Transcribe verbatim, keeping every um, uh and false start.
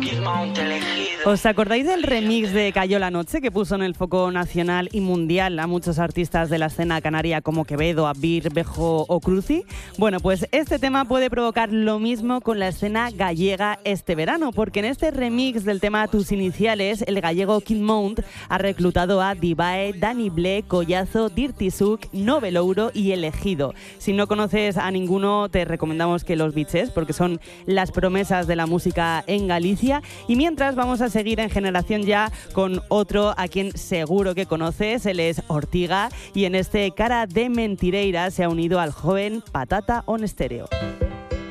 ¿Os acordáis del remix de Cayó la noche que puso en el foco nacional y mundial a muchos artistas de la escena canaria como Quevedo, Abir, Bejo o Cruci? Bueno, pues este tema puede provocar lo mismo con la escena gallega este verano, porque en este remix del tema Tus Iniciales, el gallego Kid Mount ha reclutado a Divae, Dani Ble, Collazo, Dirty Souk, Novelouro y Elegido. Si no conoces a ninguno, te recomendamos que los biches, porque son las promesas de la música en Galicia. Y mientras vamos a seguir en Generación Ya con otro a quien seguro que conoces, él es Ortiga, y en este Cara de Mentireira se ha unido al joven Patata on Stereo.